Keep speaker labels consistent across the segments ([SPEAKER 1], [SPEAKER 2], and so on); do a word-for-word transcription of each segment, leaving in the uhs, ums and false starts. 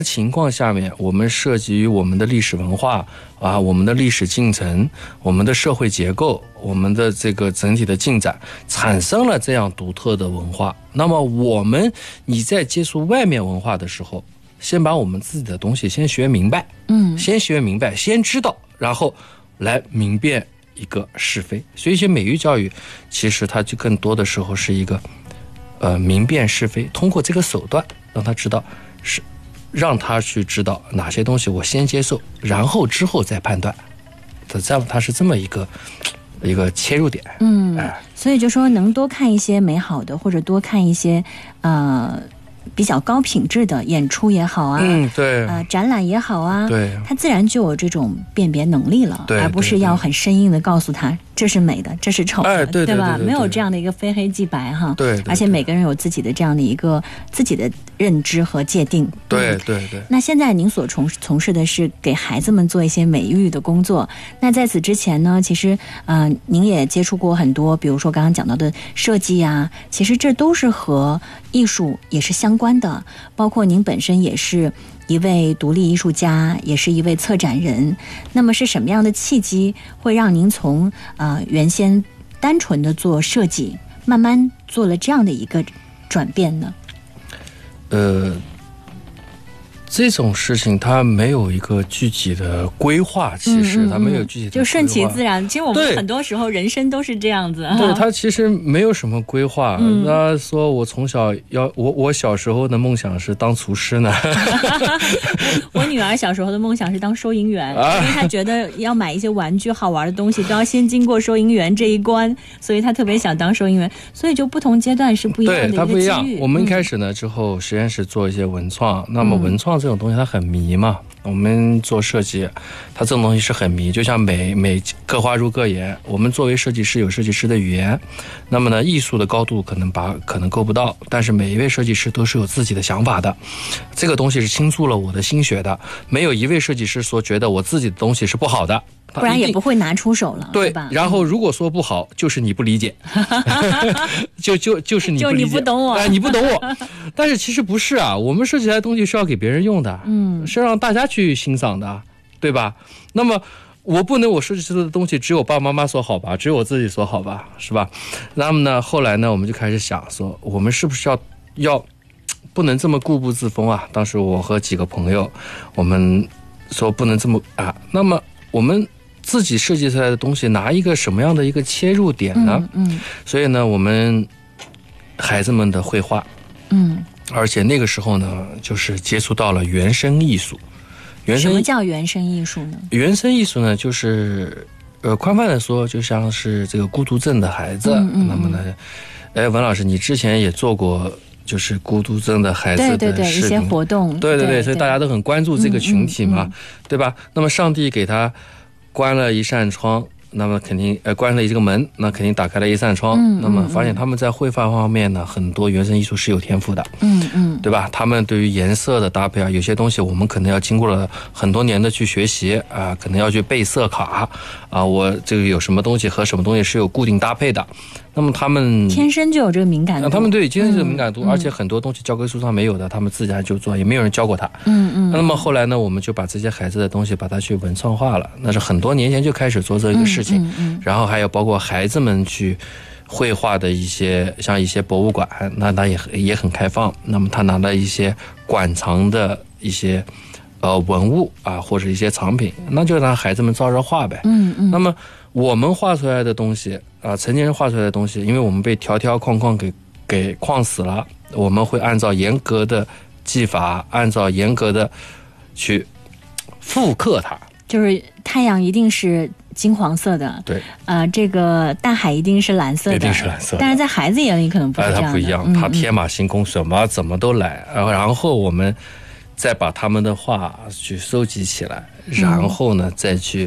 [SPEAKER 1] 情况下面，我们涉及于我们的历史文化啊，我们的历史进程，我们的社会结构，我们的这个整体的进展，产生了这样独特的文化。那么我们你在接触外面文化的时候，先把我们自己的东西先学明白，嗯，先学明白，先知道，然后来明辨一个是非。所以学美育教育，其实它就更多的时候是一个，呃，明辨是非，通过这个手段让他知道是。让他去知道哪些东西我先接受，然后之后再判断，这样它是这么一个一个切入点。
[SPEAKER 2] 嗯，哎、所以就说能多看一些美好的，或者多看一些呃比较高品质的演出也好啊，
[SPEAKER 1] 嗯，对，
[SPEAKER 2] 呃，展览也好啊，
[SPEAKER 1] 对，
[SPEAKER 2] 他自然就有这种辨别能力了，
[SPEAKER 1] 对，
[SPEAKER 2] 而不是要很生硬的告诉他这是美的，这是丑的，
[SPEAKER 1] 哎、对, 对, 对, 对, 对吧？
[SPEAKER 2] 没有这样的一个非黑即白哈。
[SPEAKER 1] 对, 对, 对，
[SPEAKER 2] 而且每个人有自己的这样的一个自己的认知和界定。
[SPEAKER 1] 对对对。
[SPEAKER 2] 那现在您所从从事的是给孩子们做一些美育的工作。那在此之前呢，其实呃，您也接触过很多，比如说刚刚讲到的设计啊，其实这都是和艺术也是相关的。包括您本身也是一位独立艺术家，也是一位策展人。那么是什么样的契机会让您从呃原先单纯的做设计，慢慢做了这样的一个转变呢？
[SPEAKER 1] 呃，这种事情它没有一个具体的规划，其实、嗯嗯嗯、它没有具体的规划，
[SPEAKER 2] 就顺其自然。其实我们很多时候人生都是这样子。
[SPEAKER 1] 对，它其实没有什么规划。嗯、那说我从小要我我小时候的梦想是当厨师呢。
[SPEAKER 2] 我女儿小时候的梦想是当收银员，啊、因为她觉得要买一些玩具好玩的东西都要先经过收银员这一关，所以她特别想当收银员。所以就不同阶段是不一样的一个机遇。
[SPEAKER 1] 对，它不一样。我们一开始呢、嗯、之后实验室做一些文创，那么文创这种东西它很迷嘛，我们做设计它这种东西是很迷，就像美美各花入各眼，我们作为设计师有设计师的语言，那么呢艺术的高度可能把可能够不到，但是每一位设计师都是有自己的想法的，这个东西是倾注了我的心血的，没有一位设计师说觉得我自己的东西是不好的，
[SPEAKER 2] 不然也不会拿出手了，
[SPEAKER 1] 对
[SPEAKER 2] 吧？
[SPEAKER 1] 然后如果说不好，就是你不理解，就就就是你不理解，
[SPEAKER 2] 就你不懂我，
[SPEAKER 1] 哎，你不懂我。但是其实不是啊，我们设计来的东西是要给别人用的，嗯，是让大家去欣赏的，对吧？那么我不能我设计出的东西只有爸爸妈妈说好吧，只有我自己说好吧，是吧？那么呢，后来呢，我们就开始想说，我们是不是要要不能这么固步自封啊？当时我和几个朋友，我们说不能这么啊，那么我们自己设计出来的东西拿一个什么样的一个切入点呢？嗯，嗯所以呢，我们孩子们的绘画，嗯，而且那个时候呢，就是接触到了原生艺术。原生
[SPEAKER 2] 什么叫原生艺术呢？
[SPEAKER 1] 原生艺术呢，就是呃，宽泛的说，就像是这个孤独症的孩子。嗯嗯嗯那么呢，哎，文老师，你之前也做过。就是孤独症的孩子的视频，
[SPEAKER 2] 对对对，一些活动，
[SPEAKER 1] 对对 对, 对，所以大家都很关注这个群体嘛，嗯嗯嗯、对吧？那么上帝给他关了一扇窗，那么肯定呃关了一个门，那肯定打开了一扇窗。嗯、那么发现他们在绘画方面呢，很多原生艺术是有天赋的，嗯嗯，对吧？他们对于颜色的搭配啊，有些东西我们可能要经过了很多年的去学习啊，可能要去背色卡啊，我这个有什么东西和什么东西是有固定搭配的。那么他们
[SPEAKER 2] 天生就有这个敏感度，
[SPEAKER 1] 他们对天生就有敏感度、嗯，而且很多东西教科书上没有的，他们自家就做，也没有人教过他。嗯嗯。那么后来呢，我们就把这些孩子的东西把它去文创化了，那是很多年前就开始做这个事情。嗯嗯嗯、然后还有包括孩子们去绘画的一些，像一些博物馆，那他也也很开放。那么他拿了一些馆藏的一些呃文物啊，或者一些藏品，那就让孩子们照着画呗。嗯嗯。那么我们画出来的东西啊，成年人画出来的东西，因为我们被条条框框给给框死了，我们会按照严格的技法，按照严格的去复刻它。
[SPEAKER 2] 就是太阳一定是金黄色的，
[SPEAKER 1] 对，
[SPEAKER 2] 呃，这个大海一定是蓝色的，
[SPEAKER 1] 一定是蓝色的。
[SPEAKER 2] 但是在孩子眼里可能不是这样的，
[SPEAKER 1] 它不一样，它天马行空，什么怎么都来。嗯、然后我们再把他们的画去收集起来，然后呢，再去。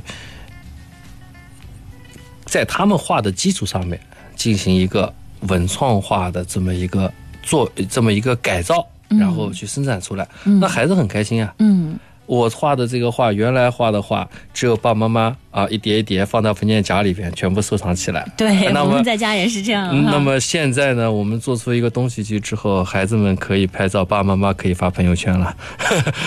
[SPEAKER 1] 在他们画的基础上面进行一个文创化的这么一个做这么一个改造，然后去生产出来，嗯、那孩子很开心啊。嗯，我画的这个画，原来画的画，只有爸爸妈妈啊一叠一叠放到文件夹里边，全部收藏起来。
[SPEAKER 2] 对，我们在家也是这样。
[SPEAKER 1] 那么现在呢，我们做出一个东西去之后，孩子们可以拍照，爸爸妈妈可以发朋友圈了。